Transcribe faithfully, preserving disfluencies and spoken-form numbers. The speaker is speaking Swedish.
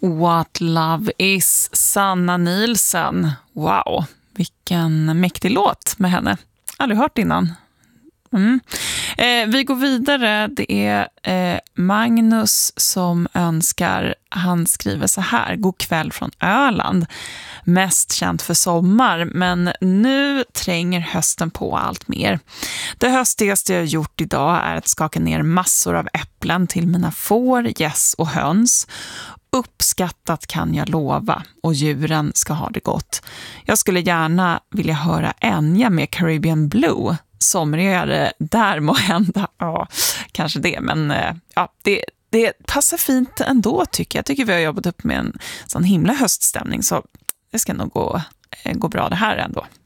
What Love Is, Sanna Nielsen. Wow, vilken mäktig låt med henne. Aldrig hört innan. Mm. Eh, vi går vidare. Det är eh, Magnus som önskar, han skriver så här: god kväll från Öland. Mest känt för sommar, men nu tränger hösten på allt mer. Det höstigaste jag gjort idag är att skaka ner massor av äpplen till mina får, gäss och höns. Uppskattat kan jag lova, och djuren ska ha det gott. Jag skulle gärna vilja höra Enya med Caribbean Blue. Somrigare där må hända. Ja, kanske det, men ja, det, det passar fint ändå tycker jag. Jag tycker vi har jobbat upp med en sån himla höststämning, så det ska nog gå, gå bra det här ändå.